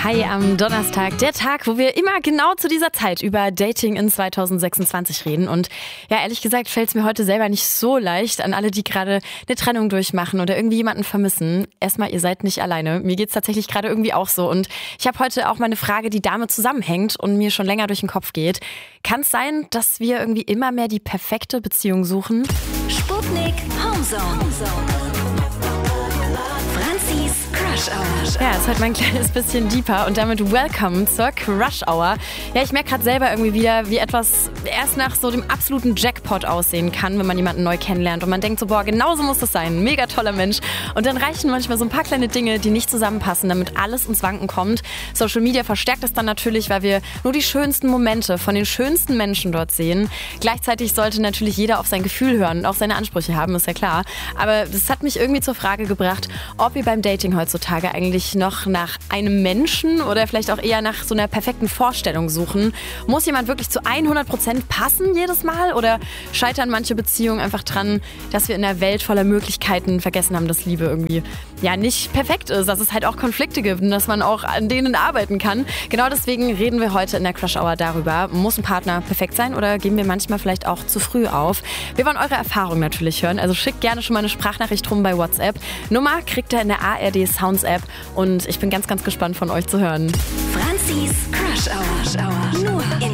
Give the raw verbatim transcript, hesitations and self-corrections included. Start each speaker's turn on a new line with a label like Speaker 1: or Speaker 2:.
Speaker 1: Hi am Donnerstag, der Tag, wo wir immer genau zu dieser Zeit über Dating in zwanzig sechsundzwanzig reden. Und ja, ehrlich gesagt fällt es mir heute selber nicht so leicht an alle, die gerade eine Trennung durchmachen oder irgendwie jemanden vermissen. Erstmal, ihr seid nicht alleine. Mir geht's tatsächlich gerade irgendwie auch so. Und ich habe heute auch mal eine Frage, die damit zusammenhängt und mir schon länger durch den Kopf geht. Kann es sein, dass wir irgendwie immer mehr die perfekte Beziehung suchen?
Speaker 2: Sputnik Homezone. Franzis Crush Hour.
Speaker 1: Ja, ist halt mein kleines bisschen deeper und damit welcome zur Crush Hour. Ja, ich merke gerade selber irgendwie wieder, wie etwas erst nach so dem absoluten Jackpot aussehen kann, wenn man jemanden neu kennenlernt und man denkt so, boah, genauso muss das sein, mega toller Mensch. Und dann reichen manchmal so ein paar kleine Dinge, die nicht zusammenpassen, damit alles ins Wanken kommt. Social Media verstärkt das dann natürlich, weil wir nur die schönsten Momente von den schönsten Menschen dort sehen. Gleichzeitig sollte natürlich jeder auf sein Gefühl hören und auch seine Ansprüche haben, ist ja klar. Aber das hat mich irgendwie zur Frage gebracht, ob wir beim Dating heutzutage eigentlich noch nach einem Menschen oder vielleicht auch eher nach so einer perfekten Vorstellung suchen. Muss jemand wirklich zu hundert Prozent passen jedes Mal oder scheitern manche Beziehungen einfach dran, dass wir in einer Welt voller Möglichkeiten vergessen haben, dass Liebe irgendwie ja nicht perfekt ist, dass es halt auch Konflikte gibt und dass man auch an denen arbeiten kann. Genau deswegen reden wir heute in der Crush Hour darüber. Muss ein Partner perfekt sein oder geben wir manchmal vielleicht auch zu früh auf? Wir wollen eure Erfahrungen natürlich hören, also schickt gerne schon mal eine Sprachnachricht rum bei WhatsApp. Nummer kriegt ihr in der A R D Sounds App und ich bin ganz, ganz gespannt von euch zu hören.
Speaker 2: Franzis Crush Hour.